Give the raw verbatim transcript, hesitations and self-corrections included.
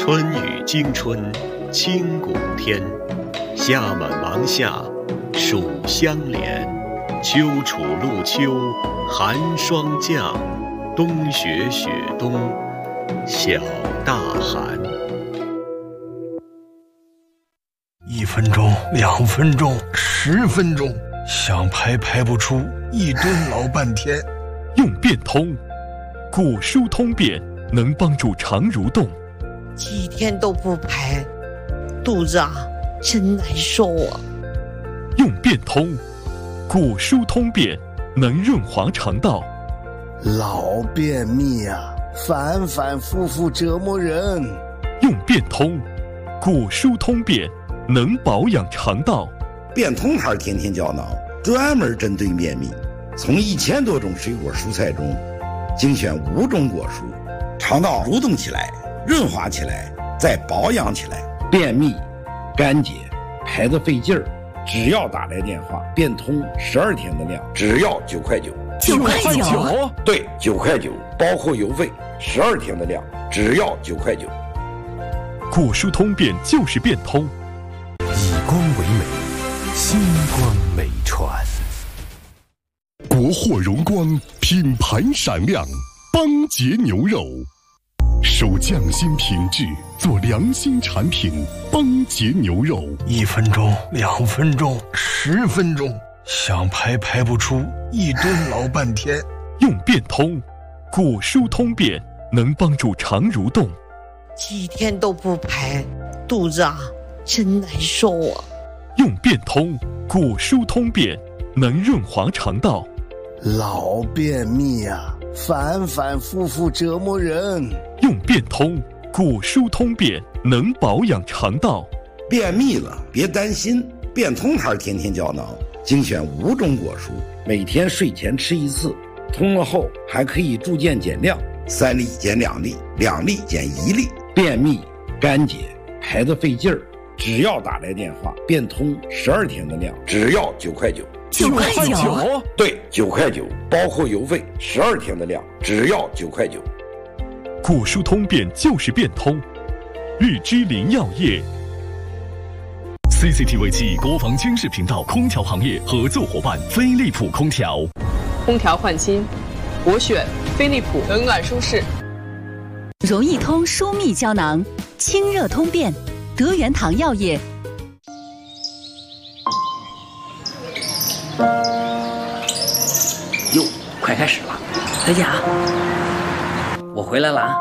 春雨惊春清谷天，夏满芒夏暑相连，秋处露秋寒霜降，冬雪雪冬小大寒。 一分钟，两分钟，十分钟，想排排不出，一蹲老半天。 用便通，古书通便能帮助肠蠕动。 几天都不排，肚子啊真难受啊。 用便通，古书通便能润滑肠道。 老便秘啊，反反复复折磨人。 用便通，古书通便能保养肠道。 便通牌天天胶囊专门针对便秘，从一千多种水果蔬菜中精选五种果蔬，肠道蠕动起来，润滑起来，再保养起来。便秘、干结、排得费劲儿，只要打来电话，便通十二天的量，只要九块九。 九块九？ 对，九块九，包括邮费，十二天的量，只要九块九。 古书通便就是便通， 以光为美，星光美传。 国货荣光，品牌闪亮，邦杰牛肉，守匠心品质，做良心产品。邦杰牛肉， 一分钟，两分钟，十分钟，想排排不出，一蹲老半天。 用便通，古书通便能帮助肠蠕动。 几天都不排，肚子啊真难受啊。 用便通，古书通便能润滑肠道。 老便秘啊，反反复复折磨人。 用便通，古书通便能保养肠道。 便秘了别担心，便通牌天天胶囊精选五种果蔬，每天睡前吃一次，通了后还可以逐渐减量，三粒减两粒，两粒减一粒。便秘、干结、排得费劲儿，只要打来电话，便通十二天的量，只要九块九。 九块九？ 对，九块九，包括邮费，十二天的量，只要九块九。 古书通便就是便通，日之林药业。 C C T V 暨国防军事频道空调行业合作伙伴飞利浦空调。 空调换新，我选飞利浦，冷暖舒适。 容易通舒密胶囊，清热通便，德元堂药业。 哟，快开始了！ 德甲，我回来了啊！